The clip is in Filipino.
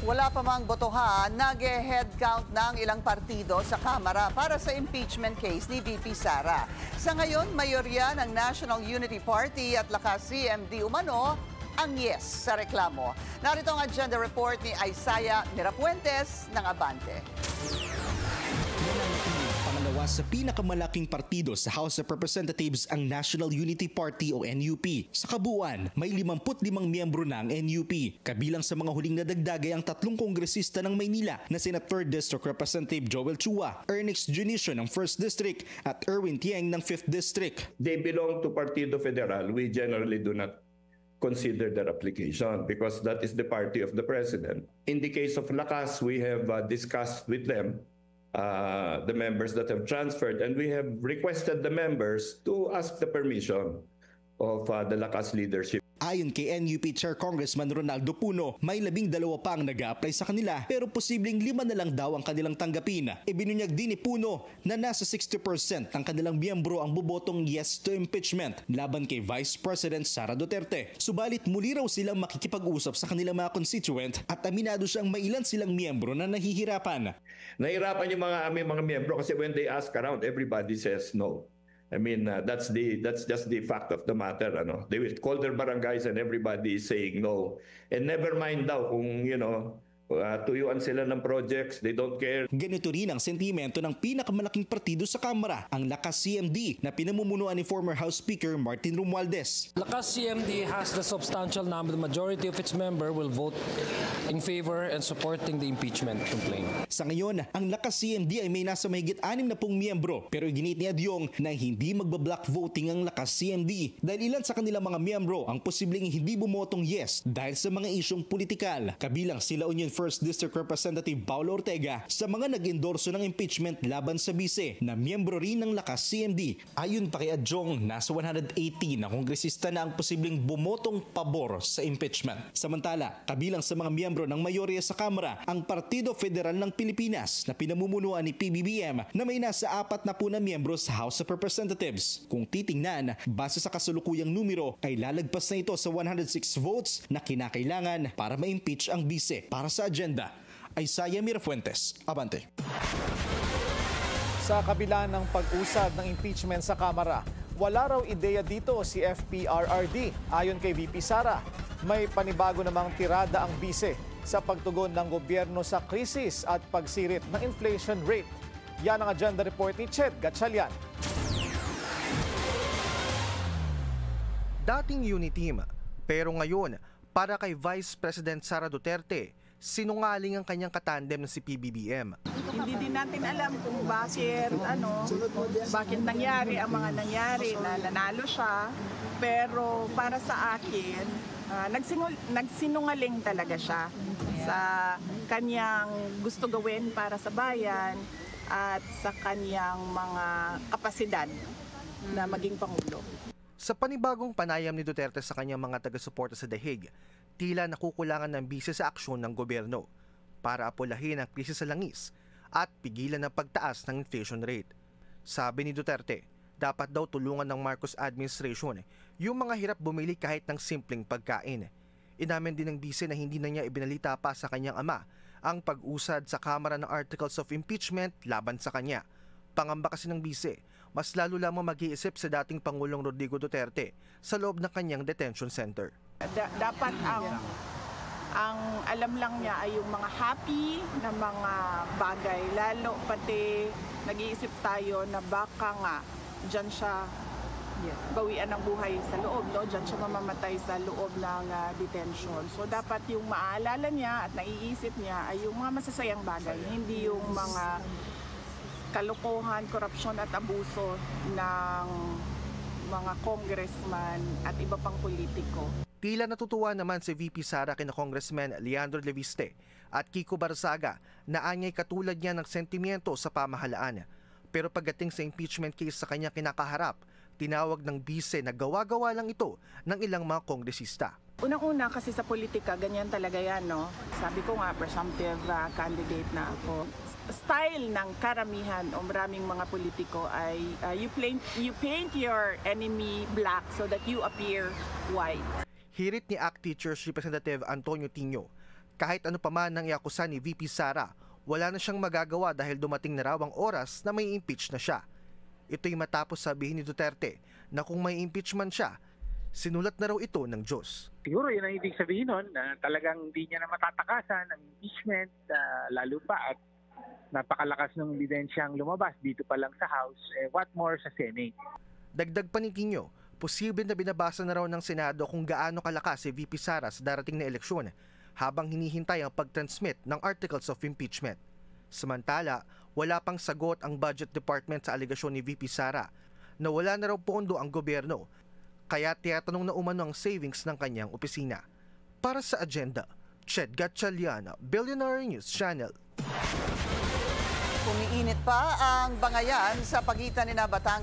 Wala pa mang botohan, nag-head count ng ilang partido sa Kamara para sa impeachment case ni VP Sara. Sa ngayon, mayorya ng National Unity Party at Lakas CMD umano ang yes sa reklamo. Narito ang agenda report ni Isaiah Mirafuentes ng Abante. Pangalawa sa pinakamalaking partido sa House of Representatives ang National Unity Party o NUP. Sa kabuuan, may 55 miyembro ng NUP. Kabilang sa mga huling nadagdag ay ang 3 kongresista ng Maynila na Senate 3rd District Representative Joel Chua, Ernest Junicio ng 1st District at Erwin Tieng ng 5th District. They belong to Partido Federal. We generally do not consider their application because that is the party of the president. In the case of Lakas, we have discussed with them the members that have transferred, and we have requested the members to ask the permission of the Lakas leadership. Ayon kay NUP Chair Congressman Ronaldo Puno, may 12 pa ang nag-a-apply sa kanila pero posibleng 5 na lang daw ang kanilang tanggapin. Ibinunyag din ni Puno na nasa 60% ng kanilang miyembro ang bubotong yes to impeachment laban kay Vice President Sara Duterte. Subalit muli raw silang makikipag-usap sa kanilang mga constituent at aminado siyang may ilan silang miyembro na nahihirapan. Nahihirapan yung aming mga miyembro kasi when they ask around, everybody says no. I mean, that's just the fact of the matter. They will call their barangays and everybody is saying no. And never mind daw kung, tuyuan sila ng projects, they don't care. Ganito rin ang sentimento ng pinakamalaking partido sa Kamara, ang Lakas CMD na pinamumunuan ni former House Speaker Martin Romualdez. Lakas CMD has the substantial number, the majority of its member will vote in favor and supporting the impeachment complaint. Sa ngayon, ang Lakas CMD ay may nasa mahigit 60 miyembro pero ginit ni Adyong na hindi magbablock voting ang Lakas CMD dahil ilan sa kanilang mga miyembro ang posibleng hindi bumotong yes dahil sa mga isyong politikal. Kabilang sila Union 1st District Representative Paulo Ortega sa mga nag-endorso ng impeachment laban sa bise na miyembro rin ng Lakas CMD. Ayon pa kay Adyong, nasa 180 na kongresista na ang posibleng bumotong pabor sa impeachment. Samantala, kabilang sa mga miyembro ng mayorya sa Kamara ang Partido Federal ng Pilipinas na pinamumunuan ni PBBM na may nasa 40 na miyembro sa House of Representatives. Kung titingnan, base sa kasulukuyang numero ay lalagpas na ito sa 106 votes na kinakailangan para ma-impeach ang bise. Para sa agenda, Isaiah Mirafuentes, Abante. Sa kabila ng pag-usad ng impeachment sa Kamara, wala raw ideya dito si FPRRD. Ayon kay VP Sara, may panibago namang tirada ang bise sa pagtugon ng gobyerno sa krisis at pagsirit ng inflation rate. Yan ang agenda report ni Ched Gatchalian. Dating Uniteam, pero ngayon, para kay Vice President Sara Duterte, sinungaling ang kanyang katandem na si PBBM. Hindi din natin alam kung bakit nangyari ang mga nangyari na nanalo siya. Pero para sa akin, nagsinungaling talaga siya sa kanyang gusto gawin para sa bayan at sa kanyang mga kapasidad na maging Pangulo. Sa panibagong panayam ni Duterte sa kanyang mga taga-suporta sa Dahig, tila nakukulangan ng bise sa aksyon ng gobyerno para apulahin ang krisis sa langis at pigilan ang pagtaas ng inflation rate. Sabi ni Duterte, dapat daw tulungan ng Marcos administration yung mga hirap bumili kahit ng simpleng pagkain. Inamin din ng bise na hindi na niya ibinalita pa sa kanyang ama ang pag-usad sa Kamara ng Articles of Impeachment laban sa kanya. Pangamba kasi ng bise, mas lalo lamang mag-iisip sa dating Pangulong Rodrigo Duterte sa loob ng kanyang detention center. Dapat ang alam lang niya ay yung mga happy na mga bagay. Lalo pati nag-iisip tayo na baka nga dyan siya bawian ng buhay sa loob, dyan siya mamamatay sa loob ng detention. So dapat yung maaalala niya at naiisip niya ay yung mga masasayang bagay, hindi yung mga kalokohan, korupsyon at abuso ng mga congressman at iba pang politiko. Tila natutuwa naman si VP Sara kina Congressman Leandro Leviste at Kiko Barzaga na anyay katulad niya ng sentimiento sa pamahalaan. Pero pagdating sa impeachment case sa kanya kinakaharap, tinawag ng bise na gawa-gawa lang ito ng ilang mga kongresista. Unang-una kasi sa politika, ganyan talaga yan, no? Sabi ko nga, presumptive candidate na ako. Style ng karamihan o maraming mga politiko ay you paint your enemy black so that you appear white. Hirit ni ACT Teachers Representative Antonio Tino, Kahit ano pa man ang iakusa ni VP Sara, wala na siyang magagawa dahil dumating na raw ang oras na may impeach na siya. Ito'y matapos sabihin ni Duterte na kung may impeachment siya, sinulat na raw ito ng Diyos. Siguro yun ang ibig sabihin nun na talagang hindi niya na matatakasan ang impeachment, lalo pa at napakalakas ng ebidensyang lumabas dito pa lang sa House, what more sa Senate. Dagdag pa ni Quino, posible na binabasa na raw ng Senado kung gaano kalakas si VP Sara sa darating na eleksyon habang hinihintay ang pag-transmit ng articles of impeachment. Samantala, wala pang sagot ang Budget Department sa alegasyon ni VP Sara na wala na raw pondo ang gobyerno, kaya tiyatanong na umano ang savings ng kanyang opisina. Para sa agenda, Ched Gatchaliana, Billionaire News Channel. Umiinit pa ang bangayan sa pagitan ni Batangas